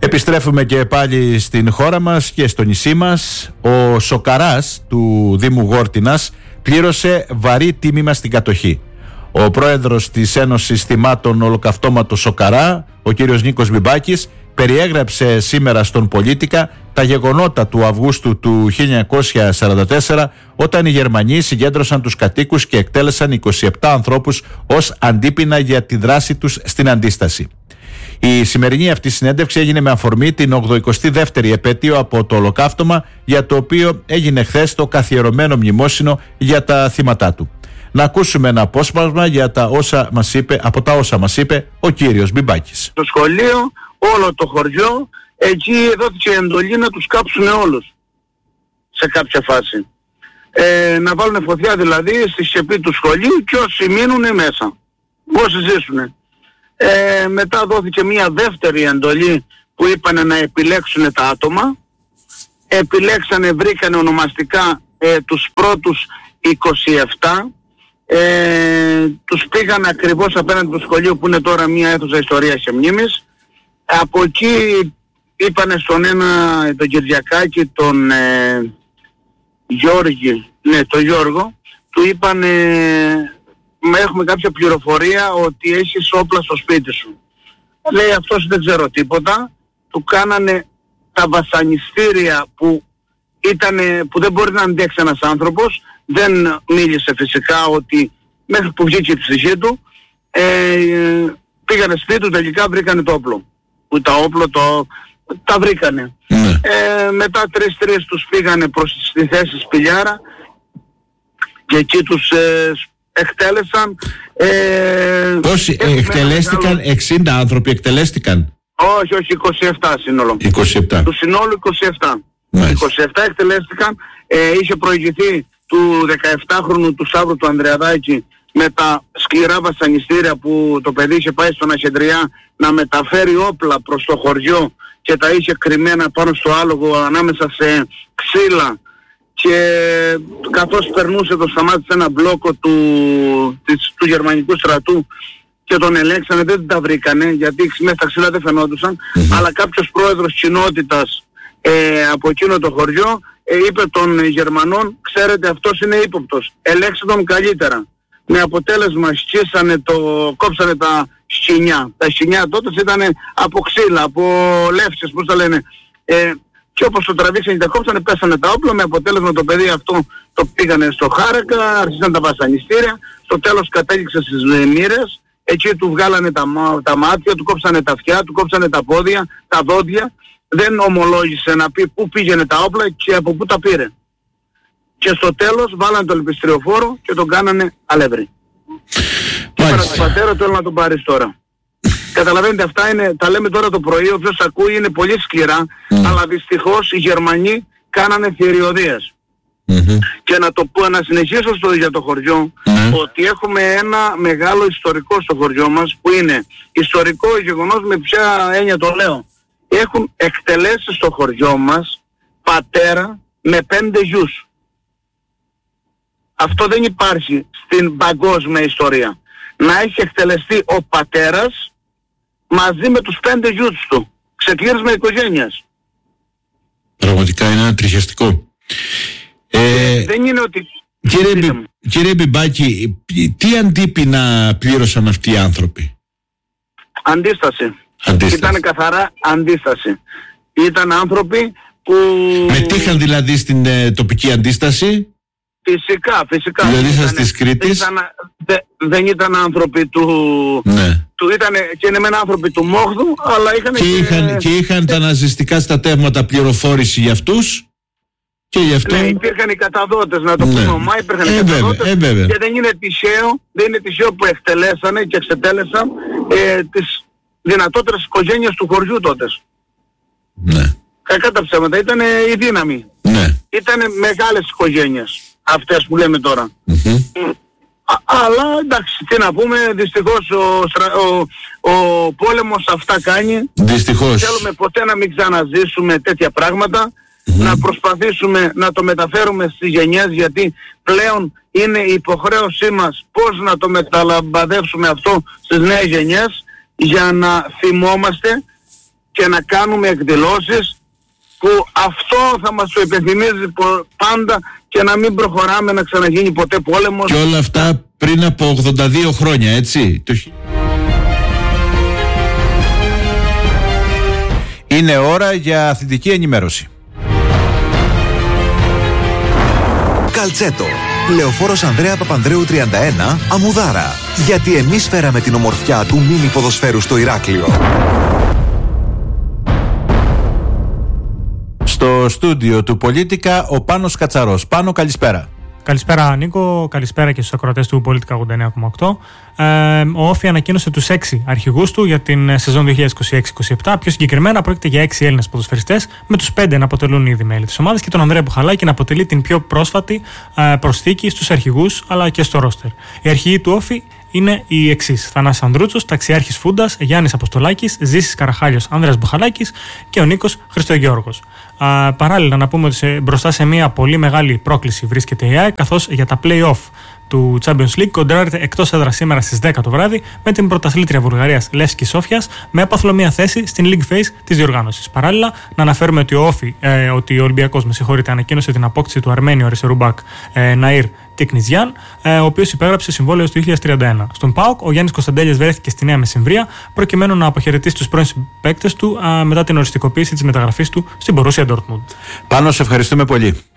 Επιστρέφουμε και πάλι στην χώρα μας και στο νησί μας. Ο Σοκαράς του Δήμου Γόρτινας πλήρωσε βαρύ τίμημα στην κατοχή. Ο πρόεδρος της Ένωσης Θυμάτων Ολοκαυτώματος Σοκαρά, ο κύριος Νίκος Μπιμπάκης, περιέγραψε σήμερα στον Πολίτικα τα γεγονότα του Αυγούστου του 1944, όταν οι Γερμανοί συγκέντρωσαν τους κατοίκους και εκτέλεσαν 27 ανθρώπους ως αντίπεινα για τη δράση τους στην αντίσταση. Η σημερινή αυτή συνέντευξη έγινε με αφορμή την 82η επέτειο από το ολοκαύτωμα, για το οποίο έγινε χθες το καθιερωμένο μνημόσυνο για τα θύματά του. Να ακούσουμε ένα απόσπασμα για από τα όσα μας είπε ο κύριος Μπιμπάκης. Το σχολείο, όλο το χωριό, εκεί δόθηκε εντολή να τους κάψουν όλους σε κάποια φάση. Να βάλουν φωτιά δηλαδή στη σκεπή του σχολείου και όσοι μείνουν μέσα, όσοι ζήσουν. Μετά δόθηκε μια δεύτερη εντολή που είπανε να επιλέξουν τα άτομα. Επιλέξανε, βρήκανε ονομαστικά τους πρώτους 27. Τους πήγαν ακριβώς απέναντι του σχολείου που είναι τώρα μια αίθουσα ιστορίας και μνήμης. Από εκεί είπανε στον ένα, τον Κυριακάκη, τον τον Γιώργο, του είπανε έχουμε κάποια πληροφορία ότι έχεις όπλα στο σπίτι σου. Λέει αυτός δεν ξέρω τίποτα. Του κάνανε τα βασανιστήρια που δεν μπορεί να αντέξει ένας άνθρωπος. Δεν μίλησε φυσικά ότι μέχρι που βγήκε η ψυχή του. Πήγανε σπίτι του, τελικά βρήκανε το όπλο. Που τα όπλο τα βρήκανε. Μετά 3-3 τους πήγανε προς τη θέση Σπηλιάρα και εκεί τους εκτέλεσαν. Πόσοι εκτελέστηκαν? 60 άνθρωποι εκτελέστηκαν? Όχι, 27 σύνολο. 27. Του συνόλου 27. 27 εκτελέστηκαν. Είχε προηγηθεί του 17χρονου του Σάββρου του Ανδρεαδάκη με τα σκληρά βασανιστήρια που το παιδί είχε πάει στον Αχεντριά να μεταφέρει όπλα προς το χωριό και τα είχε κρυμμένα πάνω στο άλογο ανάμεσα σε ξύλα, και καθώς περνούσε το σταμάτησε ένα μπλόκο του γερμανικού στρατού και τον ελέγξανε. Δεν τα βρήκανε γιατί μέσα στα ξύλα δεν φαινόντουσαν, αλλά κάποιος πρόεδρος κοινότητας από εκείνο το χωριό είπε των Γερμανών, ξέρετε αυτός είναι ύποπτος, ελέγξτε τον καλύτερα. Με αποτέλεσμα κόψανε τα σκοινιά. Τα σκοινιά τότε ήταν από ξύλα, από λεύσεις, πώς τα λένε. Και όπως το τραβήξανε και τα κόψανε, πέσανε τα όπλα, με αποτέλεσμα το παιδί αυτό το πήγανε στο Χάρακα, άρχισαν τα βασανιστήρια, στο τέλος κατέληξε στις μοίρες, εκεί του βγάλανε τα μάτια, του κόψανε τα αυτιά, του κόψανε τα πόδια, τα δόντια, δεν ομολόγησε να πει πού πήγαινε τα όπλα και από πού τα πήρε. Και στο τέλος βάλανε το ελπιστριοφόρο και τον κάνανε αλεύρι. Και πέρα του πατέρα του, θέλω να τον πάρεις τώρα. Καταλαβαίνετε, αυτά τα λέμε τώρα το πρωί, όποιος ακούει είναι πολύ σκληρά, αλλά δυστυχώς οι Γερμανοί κάνανε θηριωδίες. Και να συνεχίσω για το χωριό, ότι έχουμε ένα μεγάλο ιστορικό στο χωριό μας, που είναι ιστορικό γεγονός, με ποια έννοια το λέω. Έχουν εκτελέσει στο χωριό μας πατέρα με 5 γιους. Αυτό δεν υπάρχει στην παγκόσμια ιστορία. Να έχει εκτελεστεί ο πατέρας μαζί με τους 5 γιους του. Ξεκλήρισμα οικογένειας. Πραγματικά είναι τριχιαστικό. Δεν είναι ότι... Κύριε Μπιμπάκη, τι αντίπεινα πλήρωσαν αυτοί οι άνθρωποι? Αντίσταση. Ήταν καθαρά αντίσταση. Ήταν άνθρωποι που... Μετήχαν δηλαδή στην τοπική αντίσταση? Φυσικά. Δηλαδή σας της Κρήτης? Δεν ήταν άνθρωποι του... Ναι. Και είναι μεν άνθρωποι του Μόχδου, αλλά και είχαν τα ναζιστικά στρατεύματα πληροφόρηση για αυτούς και γι' αυτό... Ναι, υπήρχαν οι καταδότες, να το πούμε ομά, υπήρχαν οι καταδότες, και δεν είναι τυχαίο που εκτελέσανε και εξετέλεσαν τις δυνατότερες οικογένειες του χωριού τότε. Ναι. Κακά τα ψέματα, ήταν η δύναμη. Ναι. Ήταν μεγάλες οικογένειες αυτές που λέμε τώρα. Αλλά εντάξει, τι να πούμε, δυστυχώς ο πόλεμος αυτά κάνει. Δυστυχώς. Θέλουμε ποτέ να μην ξαναζήσουμε τέτοια πράγματα, να προσπαθήσουμε να το μεταφέρουμε στις γενιές, γιατί πλέον είναι η υποχρέωσή μας πώς να το μεταλαμπαδεύσουμε αυτό στις νέες γενιές, για να θυμόμαστε και να κάνουμε εκδηλώσεις που αυτό θα μας το υπενθυμίζει πάντα και να μην προχωράμε να ξαναγίνει ποτέ πόλεμος. Και όλα αυτά πριν από 82 χρόνια, έτσι. Είναι ώρα για αθλητική ενημέρωση. Καλτσέτο. Λεωφόρος Ανδρέα Παπανδρέου 31, Αμμουδάρα. Γιατί εμείς φέραμε την ομορφιά του μίνι ποδοσφαίρου στο Ηράκλειο. Στο στούντιο του Πολίτικα ο Πάνος Κατσαρός. Πάνο, καλησπέρα. Καλησπέρα Νίκο, καλησπέρα και στους ακροατές του Πολίτικα 89,8. Ο Όφι ανακοίνωσε τους 6 αρχηγούς του για την σεζόν 2026-27. Πιο συγκεκριμένα πρόκειται για 6 Έλληνες ποδοσφαιριστές, με τους 5 να αποτελούν ήδη μέλη της ομάδας και τον Ανδρέα Μπουχαλάκη να αποτελεί την πιο πρόσφατη προσθήκη στους αρχηγούς αλλά και στο ρόστερ. Οι αρχηγοί του Όφι είναι οι εξής: Θανάσης Ανδρούτσος, Ταξιάρχης Φούντας, Γιάννης Αποστολάκης, Ζήσης Καραχάλιος, Άνδρας Μπουχαλάκης και ο Νίκος Χριστογιώργος. Παράλληλα, να πούμε ότι μπροστά σε μια πολύ μεγάλη πρόκληση βρίσκεται η ΑΕΚ, καθώς για τα play-off του Champions League κοντράρεται εκτός έδρας σήμερα στις 10 το βράδυ με την πρωταθλήτρια Βουλγαρίας Λεύσκη Σόφιας, με έπαθλο μια θέση στην League Phase της διοργάνωσης. Παράλληλα, να αναφέρουμε ότι ο Ολυμπιακός ανακοίνωσε την απόκτηση του Αρμένιου αριστερού μπακ Ναΐρ Τεκνιζιάν, ο οποίος υπέγραψε συμβόλαιο στο 2031. Στον ΠΑΟΚ, ο Γιάννης Κωνσταντέλιας βρέθηκε στη Νέα Μεσημβρία προκειμένου να αποχαιρετήσει τους πρώην παίκτες του μετά την οριστικοποίηση της μεταγραφής του στην Μπορούσια Ντόρτμουντ. Πάνω, σε ευχαριστούμε πολύ.